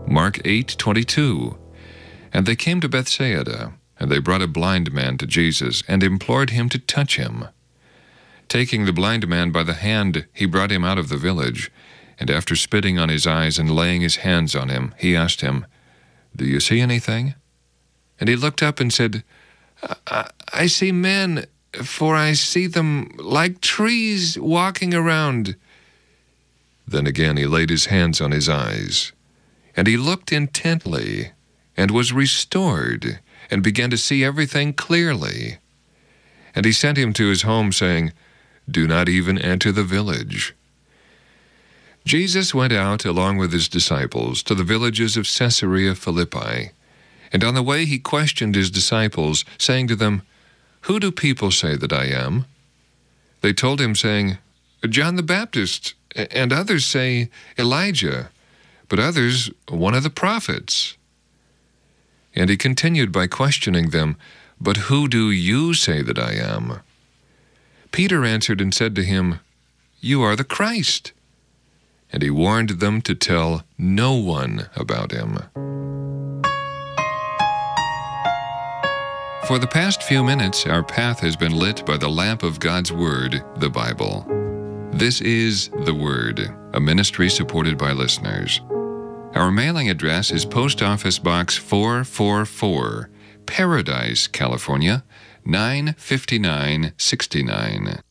Mark 8:22. And they came to Bethsaida, and they brought a blind man to Jesus, and implored him to touch him. Taking the blind man by the hand, he brought him out of the village, and after spitting on his eyes and laying his hands on him, he asked him, "Do you see anything?" And he looked up and said, I see men, for I see them like trees walking around." Then again he laid his hands on his eyes, and he looked intently, and was restored, and began to see everything clearly. And he sent him to his home, saying, "Do not even enter the village." Jesus went out along with his disciples to the villages of Caesarea Philippi, and on the way he questioned his disciples, saying to them, "Who do people say that I am?" They told him, saying, "John the Baptist, and others say Elijah, but others one of the prophets." And he continued by questioning them, "But who do you say that I am?" Peter answered and said to him, "You are the Christ." And he warned them to tell no one about him. For the past few minutes, our path has been lit by the lamp of God's Word, the Bible. This is The Word, a ministry supported by listeners. Our mailing address is Post Office Box 444, Paradise, California, 95969.